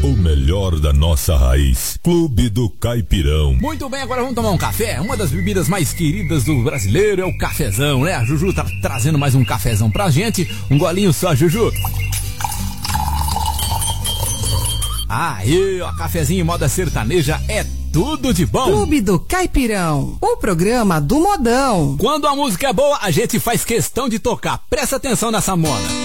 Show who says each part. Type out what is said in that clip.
Speaker 1: O melhor da nossa raiz. Clube do Caipirão.
Speaker 2: Muito bem, agora vamos tomar um café. Uma das bebidas mais queridas do brasileiro é o cafezão, né? A Juju tá trazendo mais um cafezão pra gente. Um golinho só, Juju. Aí, ó, cafezinho em moda sertaneja é tudo de bom.
Speaker 3: Clube do Caipirão, o programa do modão.
Speaker 2: Quando a música é boa, a gente faz questão de tocar. Presta atenção nessa moda.